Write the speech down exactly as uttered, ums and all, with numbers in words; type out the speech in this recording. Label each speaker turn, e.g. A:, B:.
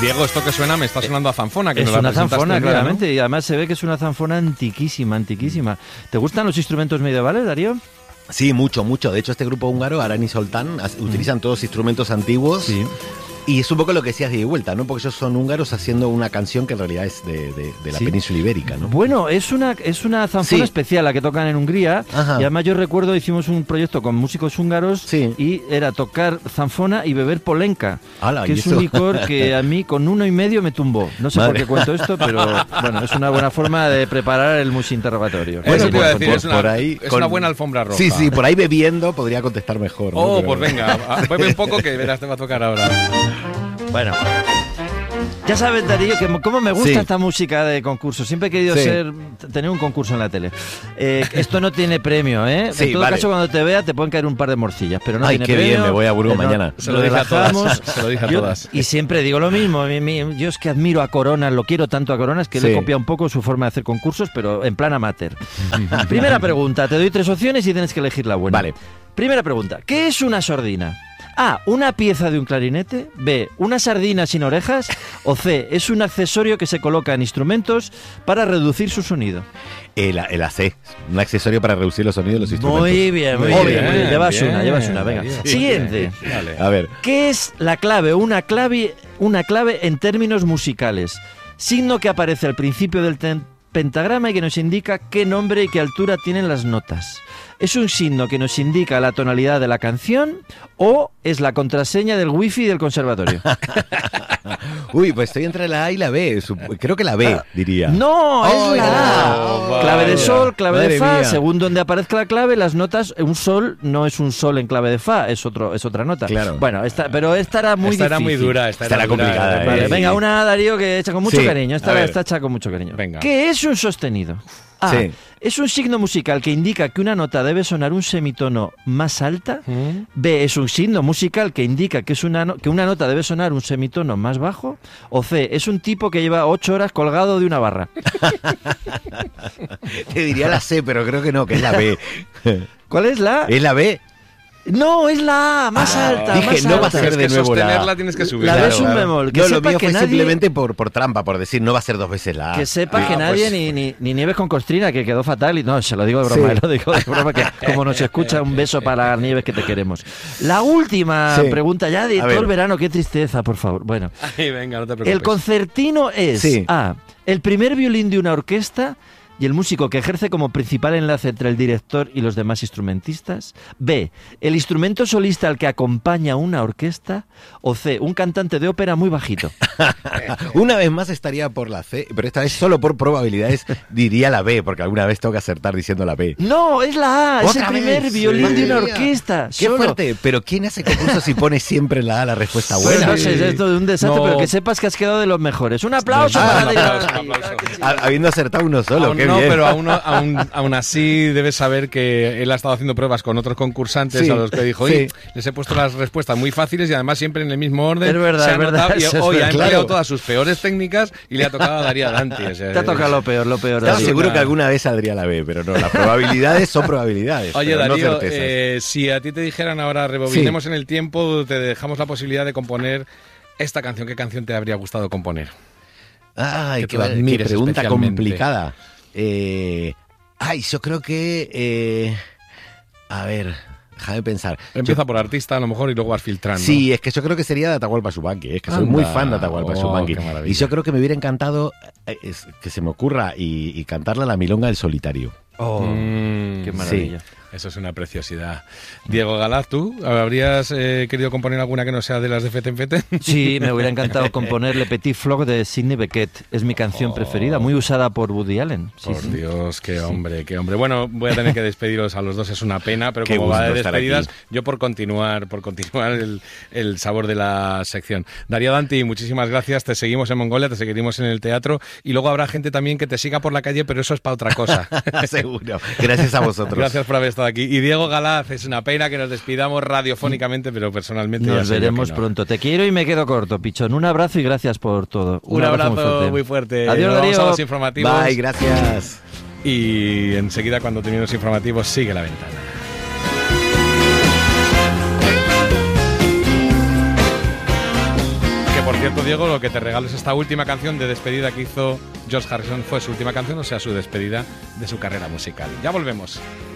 A: Diego, esto que suena me está sonando a zanfona. Que
B: es
A: nos la
B: una
A: presentaste
B: zanfona,
A: un día,
B: claramente,
A: ¿no?
B: y además se ve que es una zanfona antiquísima, antiquísima. ¿Te gustan los instrumentos medievales, Darío?
C: Sí, mucho, mucho. De hecho, este grupo húngaro, Arani Soltán, mm. utilizan todos instrumentos antiguos.
B: Sí.
C: Y es un poco lo que decías de vuelta, ¿no? Porque ellos son húngaros haciendo una canción que en realidad es de, de, de la
B: ¿Sí?
C: península ibérica, ¿no?
B: Bueno, es una, es una zanfona
C: Sí.
B: especial la que tocan en Hungría.
C: Ajá.
B: Y además yo recuerdo, hicimos un proyecto con músicos húngaros
C: Sí.
B: y era tocar zanfona y beber polenka,
C: Ala,
B: que
C: ¿y
B: es
C: eso?
B: un licor que a mí con uno y medio me tumbó. No sé
C: Madre.
B: por qué cuento esto, pero bueno, es una buena forma de preparar el musinterrogatorio.
A: Eso te iba a
C: por-
A: decir,
C: por-
A: es, una,
C: por ahí,
A: es
C: con-
A: una buena alfombra roja.
C: Sí, sí, por ahí bebiendo podría contestar mejor, ¿no?
A: Oh,
C: Pero-
A: pues venga, a- bebe un poco que verás, te va a tocar ahora.
B: Bueno, ya sabes, Darío, que cómo me gusta
C: Sí.
B: esta música de concurso. Siempre he querido
C: Sí.
B: ser tener un concurso en la tele. Eh, esto no tiene premio, ¿eh?
C: Sí,
B: en todo
C: vale.
B: caso, cuando te vea, te pueden caer un par de morcillas, pero no
C: Ay,
B: tiene
C: qué
B: premio.
C: bien, me voy a Burgos
B: Eh, no,
C: mañana.
A: Se lo dije a todas,
B: relajamos.
A: se lo dije a
B: Yo-
A: todas.
B: Y siempre digo lo mismo. mi- mi- Yo es que admiro a Coronas, lo quiero tanto a Coronas que le he
C: Sí.
B: copiado un poco su forma de hacer concursos, pero en plan amateur. Primera pregunta, te doy tres opciones y tienes que elegir la buena.
C: Vale.
B: Primera pregunta, ¿qué es una sordina? A, una pieza de un clarinete. B, una sardina sin orejas. O C, es un accesorio que se coloca en instrumentos para reducir su sonido.
C: El, el A C, un accesorio para reducir los sonidos de los instrumentos.
B: Muy bien, muy
A: Muy
B: bien.
A: bien,
B: muy bien. Llevas
A: bien,
B: una, llevas una. Venga.
A: bien.
B: Siguiente.
A: Vale.
C: A ver,
B: ¿Qué es la clave? Una clave, una clave en términos musicales. Signo que aparece al principio del ten- pentagrama y que nos indica qué nombre y qué altura tienen las notas. ¿Es un signo que nos indica la tonalidad de la canción o es la contraseña del wifi del conservatorio?
C: uy, pues estoy entre la A y la B. sup- Creo que la B, diría.
B: No, es
C: Ay,
B: la A.
A: no,
B: Clave de
A: vaya.
B: sol, clave
C: Madre
B: de fa.
C: mía.
B: Según donde aparezca la clave, las notas, un sol no es un sol en clave de fa, es otro, es otra nota.
C: Claro.
B: Bueno, esta, pero esta era muy
A: esta era
B: difícil.
A: muy dura, esta,
C: Esta
A: era
C: era
A: dura,
C: complicada,
A: eh.
B: Vale,
C: Eh,
B: venga,
C: sí.
B: una Darío que hecha con mucho
C: Sí,
B: cariño.
C: a
B: Esta
C: ver.
B: está hecha con mucho cariño.
A: Venga.
B: ¿Qué es un sostenido? A.
C: Sí.
B: Es un signo musical que indica que una nota debe sonar un semitono más alta.
A: ¿Mm?
B: B. Es un signo musical que indica que, es una, no- que una nota debe sonar un semitono más bajo. O C. Es un tipo que lleva ocho horas colgado de una barra.
C: Te diría la C, pero creo que no, que es la B.
B: ¿Cuál es la?
C: ¿Es la B?
B: No, es la A, más
C: Ah,
B: alta,
C: dije,
B: más
C: no va a
B: alta.
C: ser
A: Es
C: de
A: que
C: nuevo la A.
A: sostenerla tienes que subir.
B: La
C: Claro,
B: B es un
C: claro.
B: bemol. Que
C: No, lo
B: sepa
C: mío
B: que
C: fue
B: nadie-
C: simplemente por, por trampa, por decir, no va a ser dos veces la A.
B: Que sepa
A: Ah,
B: que nadie,
A: pues-
B: ni, ni, ni Nieves con Costrina, que quedó fatal. Y no, se lo digo de broma,
C: Sí.
B: lo digo de broma, que como nos escucha, un beso para Nieves, que te queremos. La última
C: Sí.
B: pregunta ya de
C: A
B: todo
C: ver.
B: el verano, qué tristeza, por favor. Bueno,
A: Ay, venga, no te preocupes.
B: el concertino es
C: Sí.
B: A, el primer violín de una orquesta y el músico que ejerce como principal enlace entre el director y los demás instrumentistas. B, el instrumento solista al que acompaña una orquesta. O C, un cantante de ópera muy bajito.
C: Una vez más estaría por la C, pero esta vez solo por probabilidades diría la B, porque alguna vez tengo que acertar diciendo la B.
B: No, es la A, es el
C: ¿Otra
B: primer
C: vez?
B: violín
C: Madre
B: de una
C: mía.
B: orquesta.
C: Qué
B: solo.
C: fuerte, pero ¿quién hace concurso si pone siempre en la A la respuesta
B: Pues
C: buena?
B: no sé, es esto de un desastre,
A: No.
B: pero que sepas que has quedado de los mejores. Un aplauso
A: Ah,
B: para
A: un
B: Darío.
A: aplauso, un aplauso.
C: Ha- Habiendo acertado uno solo,
A: Aún
C: qué
A: no,
C: bien.
A: pero aún, aún, aún así debes saber que él ha estado haciendo pruebas con otros concursantes
C: Sí,
A: a los que dijo, oye,
C: sí.
A: les he puesto las respuestas muy fáciles y además siempre en el mismo orden.
B: Es verdad,
A: se ha
B: es verdad,
A: notado, y
B: eso es
A: hoy ha
B: verdad.
A: empleado
C: Claro.
A: todas sus peores técnicas y le ha tocado a Darío Dante. O sea,
B: Te ha tocado lo peor, lo peor.
C: Estaba
B: Darío.
C: seguro
A: una-
C: que alguna vez saldría la B, pero no, las probabilidades son probabilidades.
A: Oye,
C: pero no
A: Darío,
C: certezas.
A: eh, si a ti te dijeran ahora rebobinemos en el tiempo, te dejamos la posibilidad de componer esta canción, ¿qué canción te habría gustado componer?
C: Ay,
A: que
C: qué,
A: tú
C: qué
A: admires
C: pregunta
A: especialmente.
C: complicada. Eh, ay, yo creo que... eh, a ver, déjame pensar.
A: Empieza
C: Yo-
A: por artista a lo mejor y luego vas filtrando.
C: Sí, es que yo creo que sería de Atahualpa Yupanqui, es que soy
A: Anda.
C: muy fan de Atahualpa
A: Oh,
C: Yupanqui.
A: qué maravilla.
C: Y yo creo que me hubiera encantado eh, es- que se me ocurra y, y cantarla la milonga del solitario.
B: Oh,
A: Mm,
B: qué maravilla.
A: Eso es una preciosidad. Diego Galaz, ¿tú habrías eh, querido componer alguna que no sea de las de Feten Feten?
B: Sí, me hubiera encantado componer Le Petit Flock de Sidney Beckett. Es mi canción
A: Oh.
B: preferida, muy usada por Woody Allen. Sí,
A: Por
B: sí.
A: Dios, qué hombre, qué hombre. Bueno, voy a tener que despediros a los dos, es una pena, pero
C: Qué
A: como va de
C: gusto estar
A: despedidas,
C: aquí.
A: yo por continuar, por continuar el, el sabor de la sección. Darío Danti, muchísimas gracias, te seguimos en Mongolia, te seguiremos en el teatro y luego habrá gente también que te siga por la calle, pero eso es para otra cosa.
C: Seguro. Gracias a vosotros.
A: Gracias por haber estado aquí. Y Diego Galaz, es una pena que nos despidamos radiofónicamente, pero personalmente ya
B: Nos
A: sé yo
B: veremos
A: que no.
B: pronto. Te quiero y me quedo corto, Pichón. Un abrazo y gracias por todo.
A: Un, abrazo, muy fuerte.
B: Adiós,
A: Nos vamos
B: Darío.
A: a los informativos.
C: Bye, gracias.
A: Y enseguida, cuando terminen los informativos, sigue la ventana. Que por Por cierto, Diego, lo que te regalo es esta última canción de despedida que hizo George Harrison. Fue su última canción, o sea, su despedida de su carrera musical. Ya volvemos.